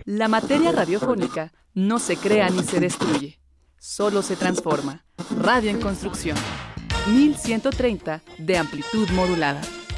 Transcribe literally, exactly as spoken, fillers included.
La materia radiofónica no se crea ni se destruye, solo se transforma. Radio en construcción. mil ciento treinta de amplitud modulada.